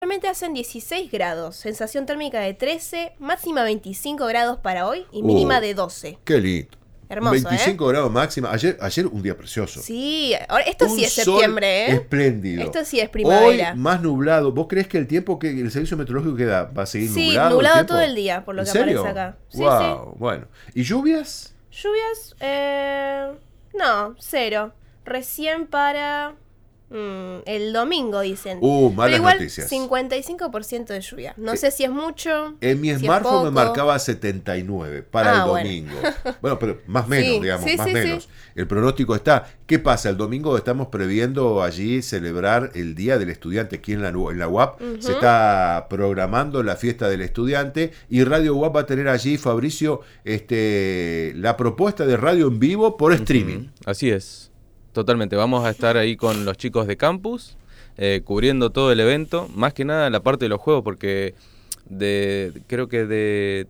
Actualmente hacen 16 grados, sensación térmica de 13, máxima 25 grados para hoy y mínima de 12. Qué lindo. Hermoso, 25 grados máxima. Ayer un día precioso. Sí, ahora, esto sí es septiembre, sol espléndido. Esto sí es primavera. Hoy más nublado. ¿Vos crees que el tiempo que el servicio meteorológico queda va a seguir nublado? Sí, nublado todo el día, por lo que aparece acá. Sí, wow, bueno. ¿Y lluvias? Lluvias, no, cero. Recién para el domingo, dicen. Malas pero igual, noticias. 55% de lluvia. No sé si es mucho. En mi smartphone me marcaba 79 para el domingo. Bueno, pero más o menos, digamos, más o menos. El pronóstico está. ¿Qué pasa? El domingo estamos previendo allí celebrar el Día del Estudiante aquí en la UAP. Se está programando la fiesta del estudiante y Radio UAP va a tener allí, Fabricio, la propuesta de radio en vivo por streaming. Así es. Totalmente, vamos a estar ahí con los chicos de campus, cubriendo todo el evento, más que nada la parte de los juegos, porque creo que de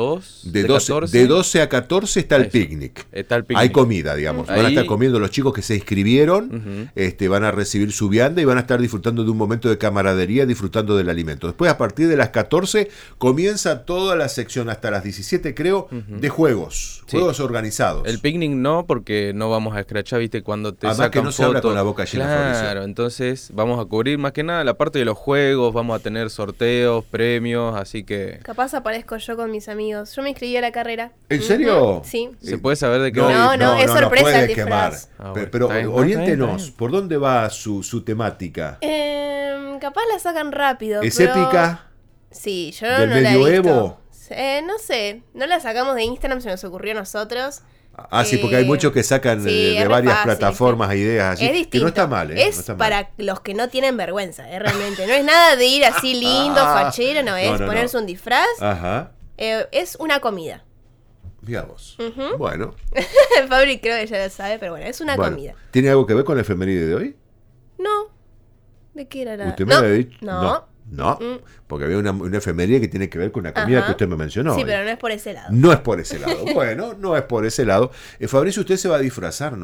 12 a 14 está el picnic. Está el picnic. Hay comida, digamos. Van a estar comiendo los chicos que se inscribieron, van a recibir su vianda y van a estar disfrutando de un momento de camaradería, disfrutando del alimento. Después, a partir de las 14, comienza toda la sección, hasta las 17, creo, de juegos. Sí. Juegos organizados. El picnic no, porque no vamos a escrachar, ¿viste? Cuando te además sacan que no se habla con la boca llena. Claro, entonces vamos a cubrir más que nada la parte de los juegos, vamos a tener sorteos, premios, así que... Capaz aparezco yo con mis amigos. Yo me inscribí a la carrera. ¿En serio? Sí. ¿Se puede saber de qué va? No, es sorpresa el disfraz. Pero oriéntenos, ¿por dónde va su temática? Capaz la sacan rápido. ¿Es épica? Sí, yo ¿Del no la he medioevo? visto. No sé, no la sacamos de Instagram, se nos ocurrió a nosotros. Sí, porque hay muchos que sacan de varias plataformas ideas así. Es distinto. Que no está mal, Es no está mal. para los que no tienen vergüenza, realmente. No es nada de ir así lindo, fachero, no es ponerse un disfraz. Ajá. Es una comida. Mira vos. Bueno. Fabri creo que ya lo sabe, pero bueno, es una comida. ¿Tiene algo que ver con la efeméride de hoy? No. ¿De qué era la...? ¿Usted me lo había dicho? No. Porque había una efeméride que tiene que ver con una comida que usted me mencionó. Sí, pero no es por ese lado. No es por ese lado. Bueno, no es por ese lado. Fabricio, usted se va a disfrazar.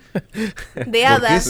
De hada.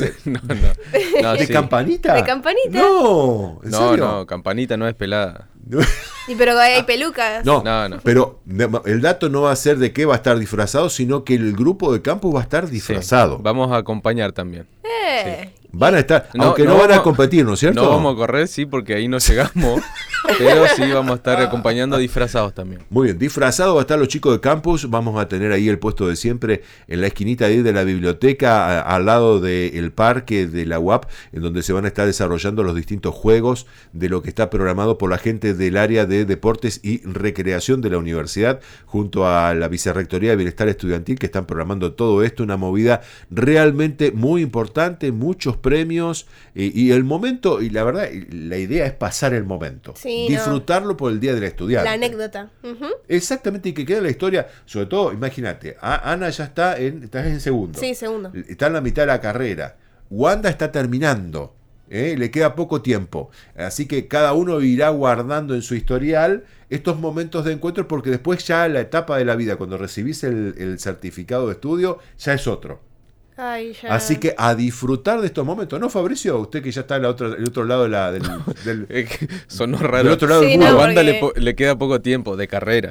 No, ¿De campanita? ¿De campanita? No, ¿en serio? No, campanita no es pelada. Sí, pero hay pelucas. No, pero el dato no va a ser de qué va a estar disfrazado, sino que el grupo de campus va a estar disfrazado. Sí, vamos a acompañar también. Sí. Van a estar, aunque no van a competir, ¿no es cierto? No vamos a correr, sí, porque ahí no llegamos, pero sí vamos a estar acompañando disfrazados también. Muy bien, disfrazados va a estar los chicos de campus, vamos a tener ahí el puesto de siempre en la esquinita ahí de la biblioteca, al lado del parque de la UAP, en donde se van a estar desarrollando los distintos juegos de lo que está programado por la gente del área de deportes y recreación de la universidad, junto a la Vicerrectoría de Bienestar Estudiantil, que están programando todo esto, una movida realmente muy importante, muchos premios y el momento, y la verdad, la idea es pasar el momento, disfrutarlo por el Día del Estudiante. La anécdota. Exactamente, y que quede la historia, sobre todo, imagínate, Ana ya está en segundo. Sí, segundo. Está en la mitad de la carrera. Wanda está terminando. Le queda poco tiempo. Así que cada uno irá guardando en su historial estos momentos de encuentro, porque después ya la etapa de la vida, cuando recibís el certificado de estudio, ya es otro. Ay, ya. Así que a disfrutar de estos momentos, ¿no, Fabricio? Usted que ya está en el otro lado del sonó raro. Del otro lado del mundo. mundo. A Wanda le queda poco tiempo de carrera.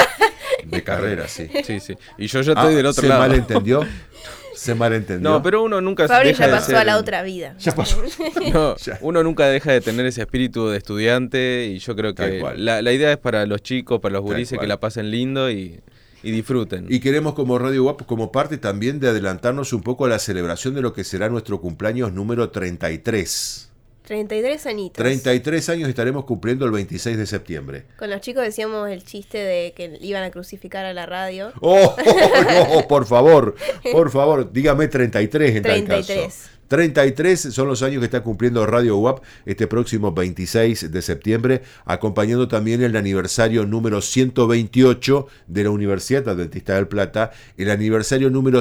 De carrera, sí. Sí. Y yo ya estoy del otro lado. Se malentendió. No, pero uno nunca Fabri deja ya pasó de ser... a la otra vida. Ya pasó. No, uno nunca deja de tener ese espíritu de estudiante y yo creo que la idea es para los chicos, para los gurises, que la pasen lindo y disfruten. Y queremos como Radio UAP, como parte también de adelantarnos un poco a la celebración de lo que será nuestro cumpleaños número 33. 33 añitos. 33 años estaremos cumpliendo el 26 de septiembre. Con los chicos decíamos el chiste de que iban a crucificar a la radio. No, por favor, dígame 33 en 33. tal caso. 33 son los años que está cumpliendo Radio UAP este próximo 26 de septiembre, acompañando también el aniversario número 128 de la Universidad Adventista del Plata, el aniversario número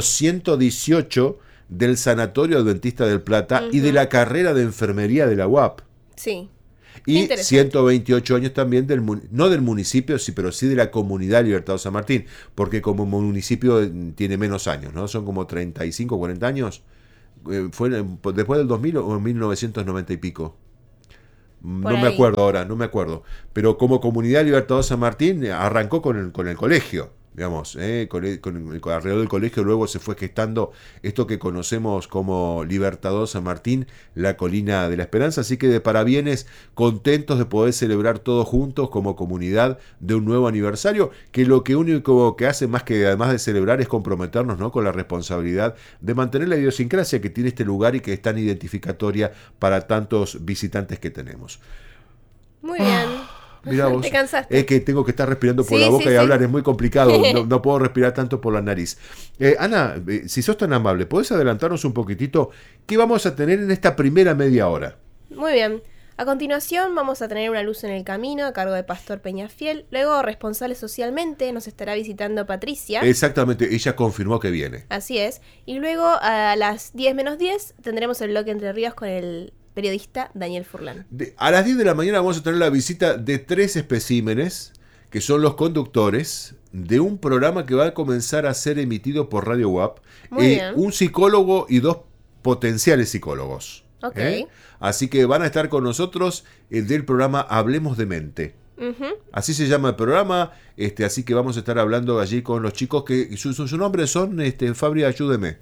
118 del Sanatorio Adventista del Plata y de la carrera de enfermería de la UAP. Sí. Y 128 años también no del municipio, sí, pero sí de la Comunidad Libertado San Martín, porque como municipio tiene menos años, ¿no? Son como 35, 40 años. ¿Fue después del 2000 o en 1990 y pico? Por No me ahí. acuerdo ahora, no me acuerdo. Pero como Comunidad Libertador San Martín arrancó con el colegio, digamos, alrededor del colegio luego se fue gestando esto que conocemos como Libertador San Martín, la colina de la esperanza. Así que de parabienes, contentos de poder celebrar todos juntos como comunidad de un nuevo aniversario, que lo que único que hace más que además de celebrar es comprometernos, ¿no?, con la responsabilidad de mantener la idiosincrasia que tiene este lugar y que es tan identificatoria para tantos visitantes que tenemos. Muy bien. Mirá vos, Te cansaste. es que tengo que estar respirando por Sí, la boca sí, y sí. hablar, es muy complicado, no puedo respirar tanto por la nariz. Ana, si sos tan amable, ¿podés adelantarnos un poquitito qué vamos a tener en esta primera media hora? Muy bien. A continuación vamos a tener una luz en el camino a cargo de Pastor Peñafiel. Luego, responsable socialmente, nos estará visitando Patricia. Exactamente, ella confirmó que viene. Así es. Y luego a las 10 menos 10 tendremos el bloque Entre Ríos con el periodista Daniel Furlan. A las 10 de la mañana vamos a tener la visita de 3 especímenes, que son los conductores de un programa que va a comenzar a ser emitido por Radio UAP. Muy bien. Un psicólogo y 2 potenciales psicólogos. Ok. Así que van a estar con nosotros del programa Hablemos de Mente. Ujú. Así se llama el programa, así que vamos a estar hablando allí con los chicos que su nombre son, Fabri, ayúdeme.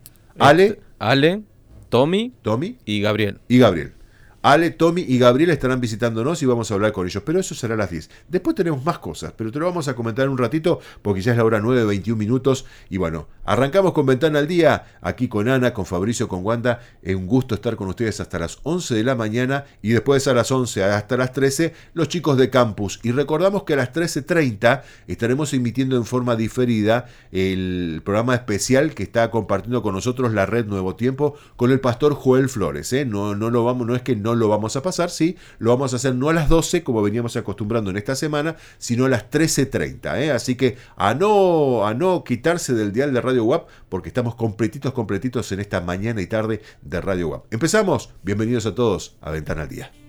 Ale, Tommy Tommy y Gabriel. y Gabriel. Ale, Tommy y Gabriel estarán visitándonos y vamos a hablar con ellos, pero eso será a las 10. Después tenemos más cosas, pero te lo vamos a comentar en un ratito porque ya es la hora 9:21 minutos. Y bueno, arrancamos con Ventana al Día, aquí con Ana, con Fabricio, con Wanda. Es un gusto estar con ustedes hasta las 11 de la mañana y después a las 11 hasta las 13, los chicos de Campus. Y recordamos que a las 13:30 estaremos emitiendo en forma diferida el programa especial que está compartiendo con nosotros la red Nuevo Tiempo con el pastor Joel Flores. No es que no lo vamos a pasar, sí, lo vamos a hacer no a las 12 como veníamos acostumbrando en esta semana, sino a las 13:30. Así que a no quitarse del dial de Radio UAP porque estamos completitos en esta mañana y tarde de Radio UAP. Empezamos, bienvenidos a todos a Ventana al Día.